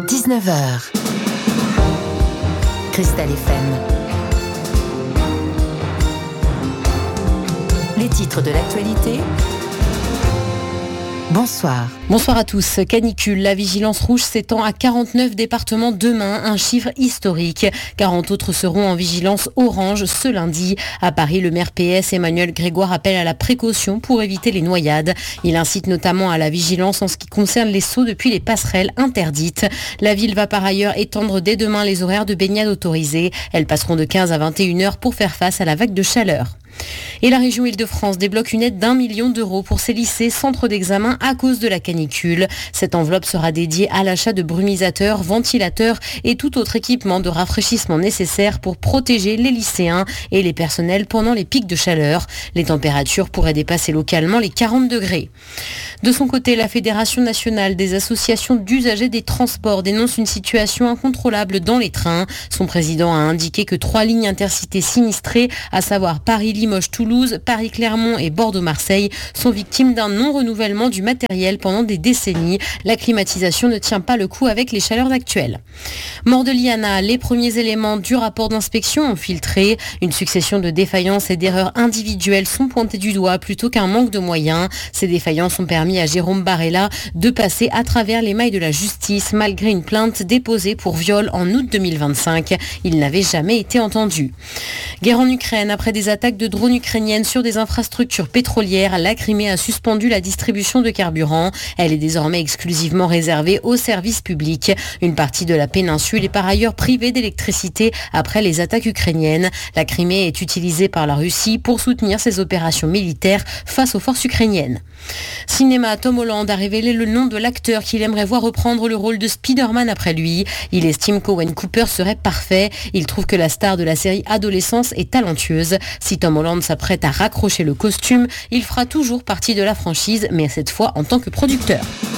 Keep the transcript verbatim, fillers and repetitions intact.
dix-neuf heures. Cristal F M. Les titres de l'actualité. Bonsoir. Bonsoir à tous. Canicule, la vigilance rouge s'étend à quarante-neuf départements demain, un chiffre historique. quarante autres seront en vigilance orange ce lundi. À Paris, le maire P S Emmanuel Grégoire appelle à la précaution pour éviter les noyades. Il incite notamment à la vigilance en ce qui concerne les sauts depuis les passerelles interdites. La ville va par ailleurs étendre dès demain les horaires de baignade autorisés. Elles passeront de quinze à vingt et une heures pour faire face à la vague de chaleur. Et la région Île-de-France débloque une aide d'un million d'euros pour ses lycées, centres d'examen à cause de la canicule. Cette enveloppe sera dédiée à l'achat de brumisateurs, ventilateurs et tout autre équipement de rafraîchissement nécessaire pour protéger les lycéens et les personnels pendant les pics de chaleur. Les températures pourraient dépasser localement les quarante degrés. De son côté, la Fédération nationale des associations d'usagers des transports dénonce une situation incontrôlable dans les trains. Son président a indiqué que trois lignes intercités sinistrées, à savoir Paris, Limoges-Toulouse, Paris-Clermont et Bordeaux-Marseille, sont victimes d'un non-renouvellement du matériel pendant des décennies. La climatisation ne tient pas le coup avec les chaleurs actuelles. Mort de Liana, les premiers éléments du rapport d'inspection ont filtré. Une succession de défaillances et d'erreurs individuelles sont pointées du doigt plutôt qu'un manque de moyens. Ces défaillances ont permis à Jérôme Barella de passer à travers les mailles de la justice malgré une plainte déposée pour viol en août deux mille vingt-cinq. Il n'avait jamais été entendu. Guerre en Ukraine. Après des attaques de drones ukrainiennes sur des infrastructures pétrolières, la Crimée a suspendu la distribution de carburant. Elle est désormais exclusivement réservée aux services publics. Une partie de la péninsule est par ailleurs privée d'électricité après les attaques ukrainiennes. La Crimée est utilisée par la Russie pour soutenir ses opérations militaires face aux forces ukrainiennes. Cinéma, Tom Holland a révélé le nom de l'acteur qu'il aimerait voir reprendre le rôle de Spider-Man après lui. Il estime qu'Owen Cooper serait parfait. Il trouve que la star de la série Adolescence est talentueuse. Si Tom Holland s'apprête à raccrocher le costume, il fera toujours partie de la franchise, mais cette fois en tant que producteur.